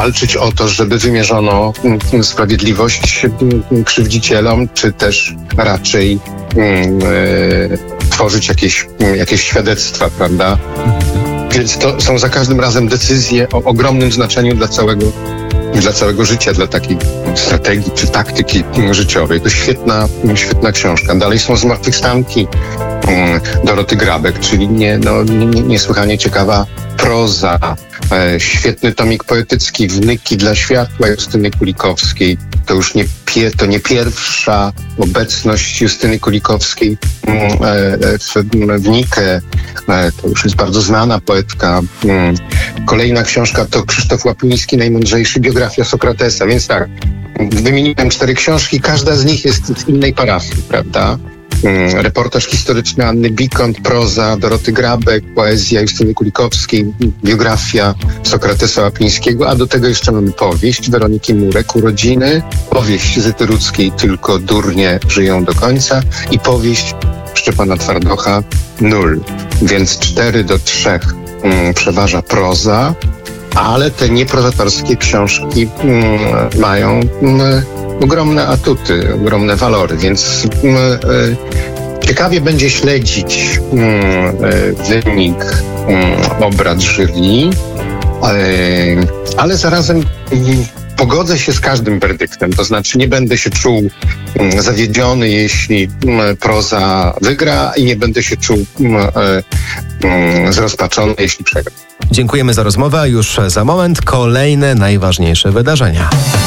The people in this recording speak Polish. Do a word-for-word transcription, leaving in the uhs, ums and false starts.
walczyć o to, żeby wymierzono sprawiedliwość krzywdzicielom, czy też raczej e, tworzyć jakieś, jakieś świadectwa, prawda? Więc to są za każdym razem decyzje o ogromnym znaczeniu dla całego, dla całego życia, dla takiej strategii czy taktyki życiowej. To świetna, świetna książka. Dalej są Zmartwychwstanki Doroty Grabek, czyli nie, no, nie, niesłychanie ciekawa proza, e, świetny tomik poetycki Wnyki dla światła Justyny Kulikowskiej. To już nie, pie, to nie pierwsza obecność Justyny Kulikowskiej e, w, w Nikę. E, to już jest bardzo znana poetka. E, kolejna książka to Krzysztof Łapiński, Najmądrzejszy, biografia Sokratesa. Więc tak, wymieniłem cztery książki, każda z nich jest z innej parafii, prawda? Reportaż historyczny Anny Bikont, proza Doroty Grabek, poezja Justyny Kulikowskiej, biografia Sokratesa Łapińskiego, a do tego jeszcze mamy powieść Weroniki Murek, Urodziny, powieść Zyty Rudzkiej Tylko durnie żyją do końca i powieść Szczepana Twardocha Nul. Więc cztery do trzech um, przeważa proza, ale te nieprozatorskie książki um, mają um, ogromne atuty, ogromne walory, więc um, e, ciekawie będzie śledzić um, e, wynik um, obrad jury, e, ale zarazem um, pogodzę się z każdym werdyktem, to znaczy nie będę się czuł um, zawiedziony, jeśli um, proza wygra i nie będę się czuł um, um, zrozpaczony, jeśli przegra. Dziękujemy za rozmowę, a już za moment kolejne najważniejsze wydarzenia.